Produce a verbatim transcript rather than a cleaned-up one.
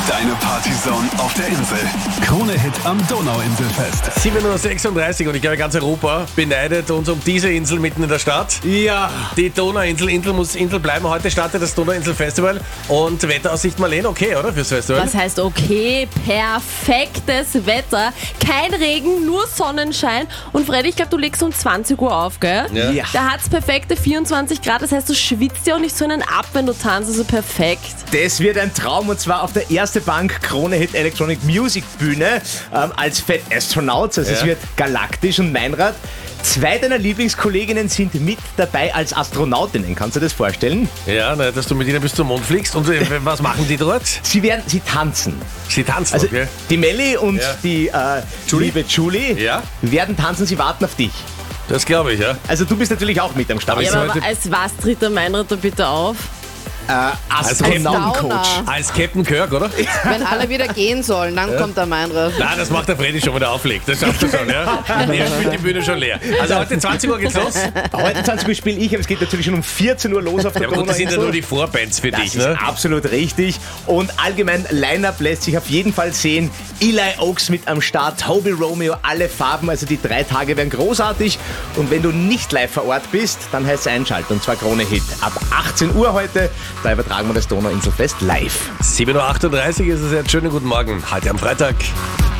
Deine Partyzone auf der Insel. Krone-Hit am Donauinselfest. sieben Uhr sechsunddreißig und ich glaube, ganz Europa beneidet uns um diese Insel mitten in der Stadt. Ja. Die Donauinsel, Insel muss Insel bleiben. Heute startet das Donauinsel-Festival und Wetteraussicht, Marlene, okay, oder, fürs Festival? Was heißt okay? Perfektes Wetter. Kein Regen, nur Sonnenschein. Und Freddy, ich glaube, du legst um zwanzig Uhr auf, gell? Ja. Ja. Da hat es perfekte vierundzwanzig Grad, das heißt, du schwitzt ja auch nicht so einen ab, wenn du tanzt, also perfekt. Das wird ein Traum und zwar auf der Erste Bank Krone-Hit Electronic Music Bühne ähm, als Fat Astronauts. Also Ja. es wird galaktisch und Meinrad. Zwei deiner Lieblingskolleginnen sind mit dabei als Astronautinnen. Kannst du dir das vorstellen? Ja, na, dass du mit ihnen bis zum Mond fliegst. Und äh, was machen die dort? Sie werden, sie tanzen. Sie tanzen, Also okay? die Melli und Ja. die äh, Julie? liebe Julie Ja. werden tanzen, sie warten auf dich. Das glaube ich, ja. Also du bist natürlich auch mit am Start. Ja, Also aber heute- als was tritt der Meinrad da bitte auf? äh, Astronautencoach. Als Captain Kirk, oder? Wenn alle wieder gehen sollen, dann kommt der Meinrad. Nein, das macht der Freddy schon, wenn er auflegt. Das schafft er schon, ja. Der spielt die Bühne schon leer. Also heute zwanzig Uhr geht's los. Heute zwanzig Uhr spiele ich, aber es geht natürlich schon um vierzehn Uhr los auf der Ja, aber gut, das sind ja Donauinsel. nur die Vorbands für Das dich, ist ne? absolut richtig. Und allgemein, Line-Up lässt sich auf jeden Fall sehen. Eli Oaks mit am Start, Toby Romeo, alle Farben. Also die drei Tage werden großartig. Und wenn du nicht live vor Ort bist, dann heißt es einschalten. Und zwar Krone Hit. Ab achtzehn Uhr heute, da übertragen wir das Donauinselfest live. sieben Uhr achtunddreißig ist es jetzt. Schönen guten Morgen. Heute am Freitag.